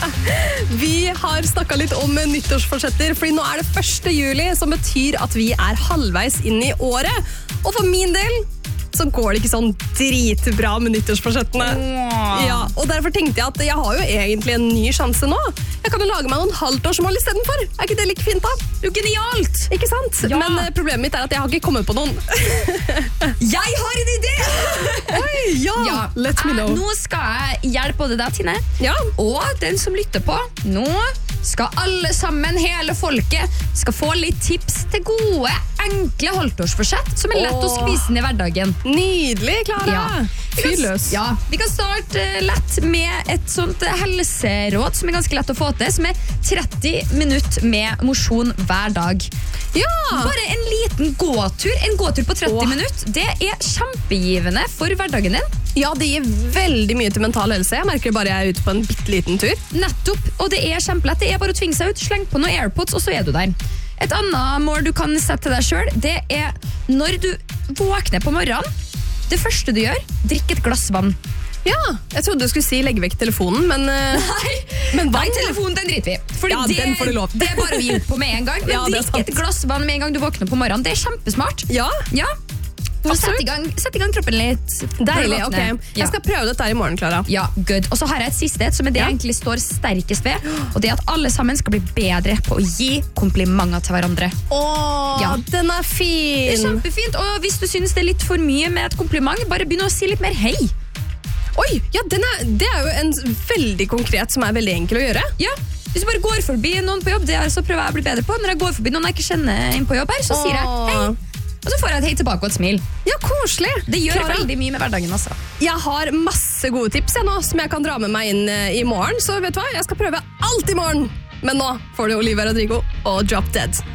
Vi har snakket litt om nyttårsforsetter, fordi nå det 1. juli, som betyr at vi halvveis inn i året. Og for min del så går det ikke sånn dritbra med nyttårsforsettene. Ja, og derfor tenkte jeg at jeg har jo egentlig en ny sjanse nå. Jeg kan jo lage meg noen halvtårsmål i stedet for. Ikke det like fint da? Jo, genialt! Ikke sant? Ja. Men problemet mitt at jeg har ikke kommet på noen. Jeg har en idé! Oi, ja, let me know. Nå skal jeg hjelpe både deg, Tine, Ja. og den som lytter på. Nå skal alle sammen, hele folket, skal få litt tips til gode, enkle halvtårsforsett som lett å skvise inn i hverdagen. Nydelig, Klara. Ja. Fyrløs. Ja, vi kan starte lett med et sånt helseråd som ganske lett å få til, som 30 minutter med mosjon hver dag. Ja. Bare en liten gåtur, på 30 minutter, det kjempegivende for hverdagen din. Ja, det gir veldig mye til mental helse. Jeg merker det bare jeg ute på en bitteliten tur. Nettopp, og det kjempelett. Det bare å tvinge seg ut, sleng på noen AirPods, og så du der. Et annet mål du kan sette til deg selv, det når du våkner på morgenen, det første du gjør, drikk et glass vann. Ja, jeg trodde du skulle si legge vekk telefonen, men Nei, telefonen den driter vi. Fordi Ja, den får du lov. det bare vi gjort på med en gang. Men Ja, det er drikk et glass vann med en gang du våkner på morgenen. Det kjempesmart. Ja, Ja. Og sett i gang kroppen litt. deilig, ok. Ja. Jeg skal prøve dette her i morgen, Klara. Ja, good. Og så har jeg et siste som det Ja. egentlig står sterkest ved, og det at alle sammen skal bli bedre på å gi komplimenter til hverandre. Åh, Ja. den Det fin. kjempefint, og hvis du synes det litt for mye med et kompliment, bare begynn å si litt mer hei. Oi, ja, det jo en veldig konkret som veldig enkel å gjøre. Ja, hvis du bare går forbi noen på jobb, det så prøver jeg å bli bedre på. Når jeg går forbi noen jeg ikke kjenner inn på jobb her, så sier jeg hei. Og så får jeg et hei tilbake og et smil. Ja, koselig. Det gjør Klara, veldig mye med hverdagen, altså. Jeg har masse gode tips nå, som jeg kan dra med meg inn i morgen, så vet du hva, jeg skal prøve alt i morgen. Men nå får du Olivia Rodrigo og Drop Dead.